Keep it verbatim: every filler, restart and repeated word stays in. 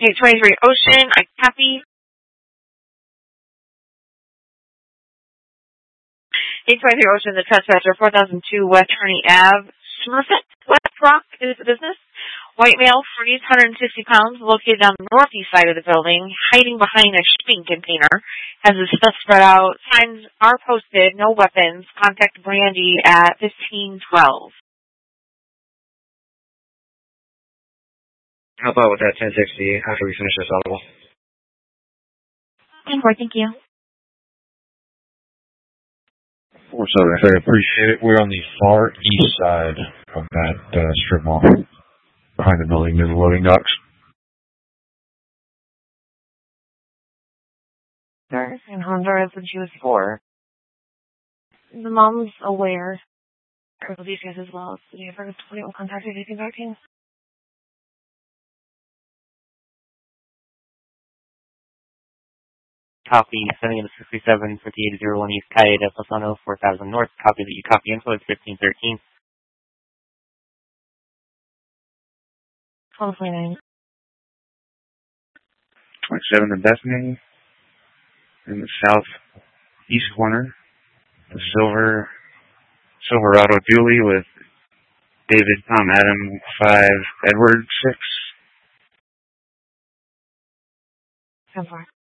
eight twenty-three Ocean, I copy. eight twenty-three Ocean, the trespasser, four thousand two West Harney Avenue, Smurfit, West Rock is the business. White male, freeze, one hundred sixty pounds, located on the northeast side of the building, hiding behind a shipping container, has his stuff spread out. Signs are posted, no weapons. Contact Brandy at fifteen twelve. How about with that ten sixty after we finish this audible? ten four, thank you. four seven, I appreciate it. We're on the far east side of that uh, strip mall, behind the building near the loading docks. Sir, and Honduras and she was four. The mom's aware of these guys as well. So do you ever twenty-one contacted eighteen thirteen? Copy seventy to sixty-seven, fifty-eight oh one East Calle de Pasano, four thousand North. Copy that you copy info is fifteen thirteen. twelve twenty-nine. twenty-seven to Bethany, in the southeast corner. The silver Silverado Dually with David Tom Adam five Edward six. ten four.